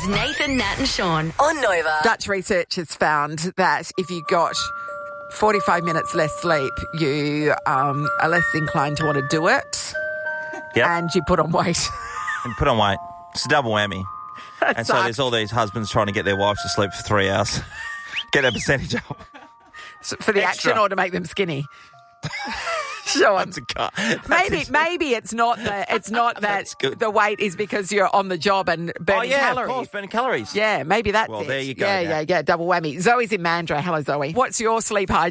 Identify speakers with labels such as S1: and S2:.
S1: Nathan, Nat and Sean on Nova.
S2: Dutch research has found that if you got 45 minutes less sleep, you are less inclined to want to do it.
S3: Yep.
S2: And you put on weight.
S3: And put on weight. It's a double whammy.
S2: That
S3: And so
S2: sucks.
S3: there's all these husbands trying to get their wives to sleep for 3 hours. Get their percentage up.
S2: For the
S3: Extra.
S2: action or to make them skinny. Sure.
S3: That's a cut.
S2: Maybe it's not that
S3: That's good.
S2: the weight is because you're on the job and
S3: Oh,
S2: burning
S3: yeah,
S2: calories.
S3: of course, burning calories.
S2: Yeah, maybe that's
S3: Well,
S2: it.
S3: there you go,
S2: Yeah,
S3: Nat.
S2: double whammy. Zoe's in Mandurah. Hello, Zoe. What's your sleep hygiene?